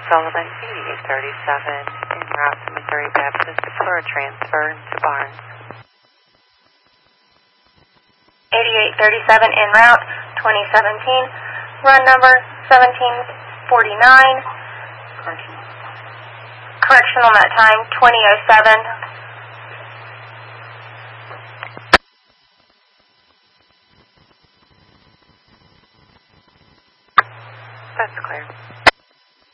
Sullivan, 8837, en route to Missouri Baptist for a transfer to Barnes. 8837 en route, 2017, run number 1749. Correctional that time, 2007. That's clear.